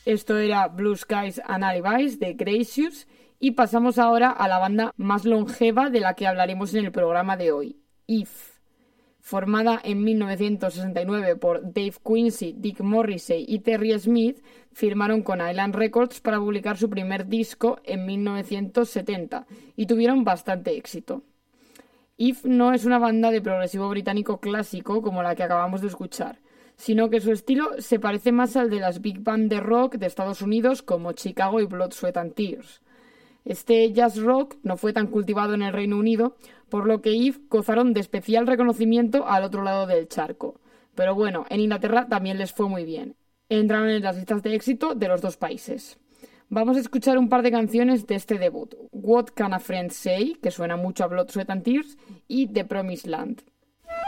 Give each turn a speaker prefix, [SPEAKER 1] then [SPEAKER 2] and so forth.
[SPEAKER 1] Esto era Blue Skies and Alibis de Gracious y pasamos ahora a la banda más longeva de la que hablaremos en el programa de hoy, If. Formada en 1969 por Dave Quincy, Dick Morrissey y Terry Smith, firmaron con Island Records para publicar su primer disco en 1970 y tuvieron bastante éxito. If no es una banda de progresivo británico clásico como la que acabamos de escuchar, sino que su estilo se parece más al de las big band de rock de Estados Unidos como Chicago y Blood, Sweat and Tears. Este jazz rock no fue tan cultivado en el Reino Unido, por lo que If gozaron de especial reconocimiento al otro lado del charco. Pero bueno, en Inglaterra también les fue muy bien. Entraron en las listas de éxito de los dos países. Vamos a escuchar un par de canciones de este debut. What Can a Friend Say, que suena mucho a Blood, Sweat and Tears, y The Promised Land.